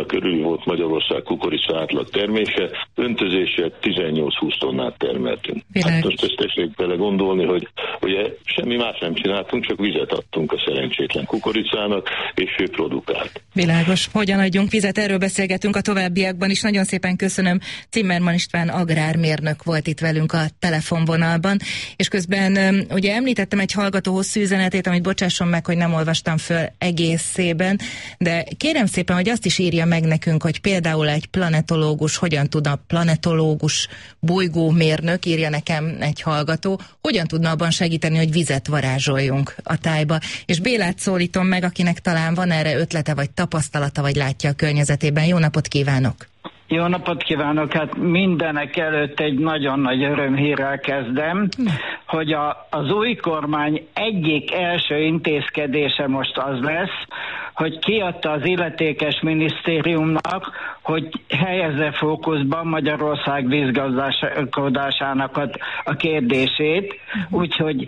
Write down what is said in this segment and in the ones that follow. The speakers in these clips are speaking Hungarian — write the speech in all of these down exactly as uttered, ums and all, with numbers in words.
tonna körül volt Magyarország kukorica átlag termése, öntözéssel tizennyolc-húsz tonnát termeltünk. Hát most ezt tessék bele gondolni, hogy ugye semmi más nem csináltunk, csak vizet adtunk a szerencsétlen kukoricának, és ő produkált. Világos. Hogyan adjunk vizet? Erről beszélgetünk a továbbiakban is. Nagyon szépen köszönöm. Zimmermann István agrármérnök volt itt velünk a telefonvonalban, és közben ugye említettem egy hallgató hosszú üzenetét, amit bocsásson meg, hogy nem olvastam föl egészében, de kérem szépen, hogy azt is írja meg nekünk, hogy például egy planetológus hogyan tudna, planetológus bolygómérnök, írja nekem egy hallgató, hogyan tudna abban segíteni, hogy vizet varázsoljunk a tájba. És Bélát szólítom meg, akinek talán van erre ötlete, vagy tapasztalata, vagy látja a környezetében. Jó napot kívánok! Jó napot kívánok! Hát mindenek előtt egy nagyon nagy örömhírrel kezdem, hogy a, az új kormány egyik első intézkedése most az lesz, hogy kiadta az illetékes minisztériumnak, hogy helyezze fókuszban Magyarország vízgazdálkodásának a, a kérdését, úgyhogy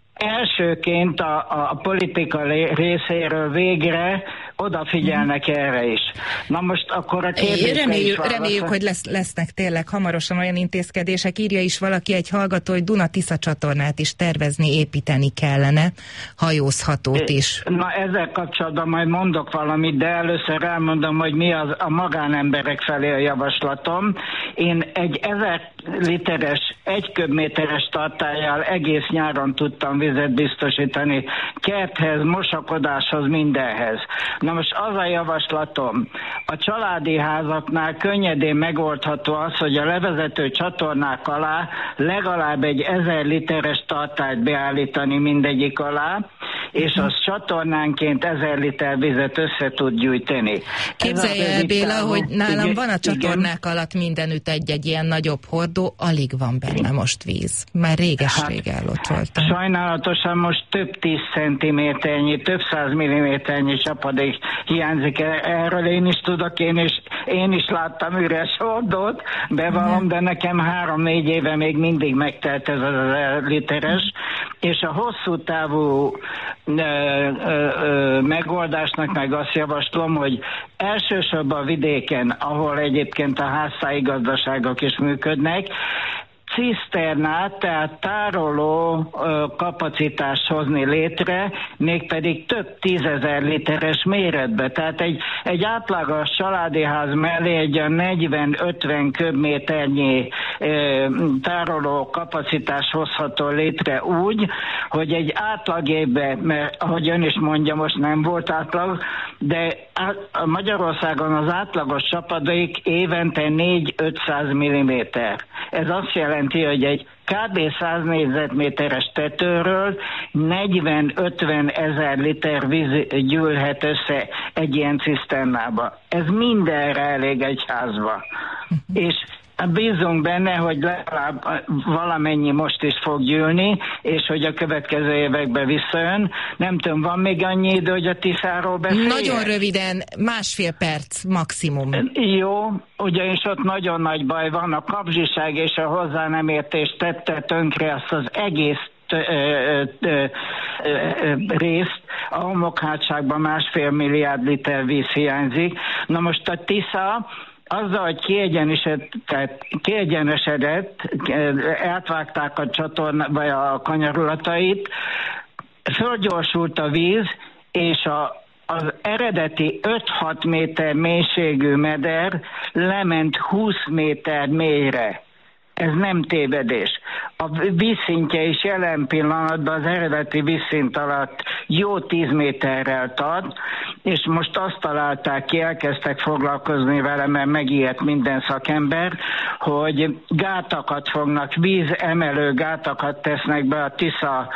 elsőként a, a politika részéről végre odafigyelnek mm. erre is. Na most akkor a kérdésre reméljük, reméljük, hogy lesz, lesznek tényleg hamarosan olyan intézkedések. Írja is valaki, egy hallgató, hogy Duna-Tisza csatornát is tervezni, építeni kellene, hajózhatót is. Na ezzel kapcsolatban majd mondok valamit, de először elmondom, hogy mi az a magánemberek felé a javaslatom. Én egy ezer literes, egy köbméteres tartállyal egész nyáron tudtam vizet biztosítani kerthez, mosakodáshoz, mindenhez. Na most az a javaslatom, a családi házaknál könnyedén megoldható az, hogy a levezető csatornák alá legalább egy ezer literes tartályt beállítani mindegyik alá, és az csatornánként ezer liter vizet össze tud gyűjteni. Képzelje el, Béla, hogy nálam igen, van a csatornák igen. alatt mindenütt egy-egy ilyen nagyobb hordó, alig van benne most víz. Már réges-rég hát, ott voltam. Sajnálatosan most több tíz centiméternyi, több száz milliméternyi csapadék hiányzik. Erről én is tudok, én is, én is láttam üres hordót, bevallom, de nekem három-négy éve még mindig megtelt ez az literes, és a hosszú távú ö, ö, ö, megoldásnak meg azt javaslom, hogy elsősorban a vidéken, ahol egyébként a háztáji-gazdaságok is működnek, ciszternát, tehát tároló ö, kapacitást hozni létre, mégpedig több tízezer literes méretbe. Tehát egy, egy átlagos családi ház mellé egy a negyven-ötven köbméternyi ö, tároló kapacitás hozható létre úgy, hogy egy átlag évben, mert ahogy ön is mondja, most nem volt átlag, de á, Magyarországon az átlagos csapadék évente négy-ötszáz milliméter. Ez azt jelenti, hogy egy kb. száz négyzetméteres tetőről negyven-ötven ezer liter víz gyűlhet össze egy ilyen ciszternába. Ez mindenre elég egy házba. És bízunk benne, hogy legalább valamennyi most is fog gyűlni, és hogy a következő években visszajön. Nem tudom, van még annyi idő, hogy a Tiszáról beszéljek? Nagyon röviden, másfél perc maximum. Jó, ugyanis ott nagyon nagy baj van. A kapzsiság és a hozzá nem értés tette tönkre azt az egész Ö, ö, ö, ö, részt, a homokhátságban másfél milliárd liter víz hiányzik. Na most a Tisza azzal, hogy kiegyenesedett, kiegyenesedett, átvágták a csatorna, vagy a kanyarulatait, fölgyorsult a víz, és a az eredeti öt-hat méter mélységű meder lement húsz méter mélyre. Ez nem tévedés. A vízszintje is jelen pillanatban az eredeti vízszint alatt jó tíz méterrel tart, és most azt találták ki, elkezdtek foglalkozni vele, mert megijedt minden szakember, hogy gátakat fognak, vízemelő gátakat tesznek be a Tisza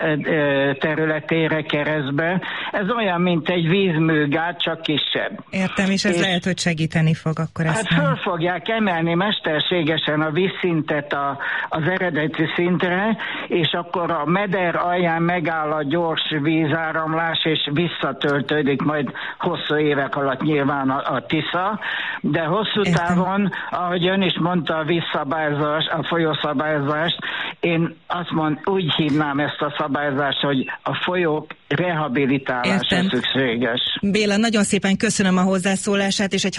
területére, keresztbe. Ez olyan, mint egy vízműgát, csak kisebb. Értem, és ez és lehet, hogy segíteni fog akkor ezt. Hát föl fogják emelni mesterségesen a vízszintet a, az eredeti szintre, és akkor a meder alján megáll a gyors vízáramlás, és visszatöltődik majd hosszú évek alatt nyilván a, a Tisza, de hosszú Értem. távon, ahogy ön is mondta, a vízszabályozás, a folyószabályozást, én azt mond, úgy hívnám ezt a szabályozást, hogy a folyók rehabilitálása szükséges. Béla, nagyon szépen köszönöm a hozzászólását, és egy